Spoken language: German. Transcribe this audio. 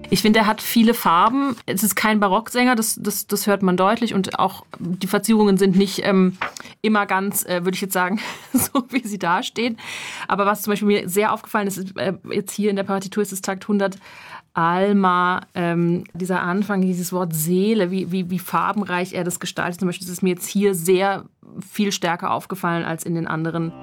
Ich finde, er hat viele Farben. Es ist kein Barocksänger, das hört man deutlich. Und auch die Verzierungen sind nicht immer ganz, würde ich jetzt sagen, so wie sie dastehen. Aber was zum Beispiel mir sehr aufgefallen ist, jetzt hier in der Partitur ist es Takt 100, Alma, dieser Anfang, dieses Wort Seele, wie farbenreich er das gestaltet. Zum Beispiel ist es mir jetzt hier sehr viel stärker aufgefallen als in den anderen